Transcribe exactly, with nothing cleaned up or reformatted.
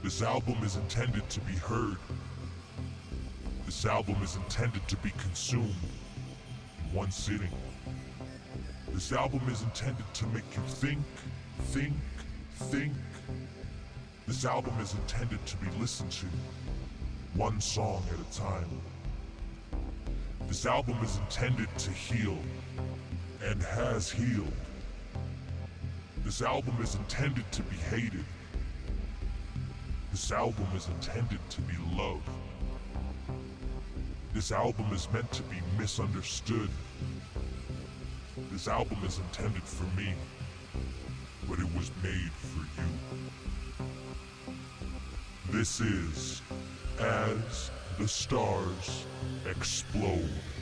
This album is intended to be heard. This album is intended to be consumed in one sitting. This album is intended to make you think, think, think. This album is intended to be listened to, one song at a time. This album is intended to heal, and has healed. This album is intended to be hated. This album is intended to be loved. This album is meant to be misunderstood. This album is intended for me, but it was made for you. This is As the Stars Explode.